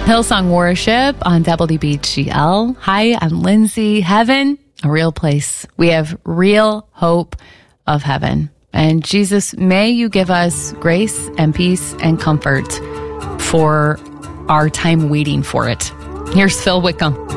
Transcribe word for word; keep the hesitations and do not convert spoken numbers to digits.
Hillsong Worship on W B G L. Hi, I'm Lindsay. Heaven, a real place. We have real hope of heaven. And Jesus, may you give us grace and peace and comfort for our time waiting for it. Here's Phil Wickham.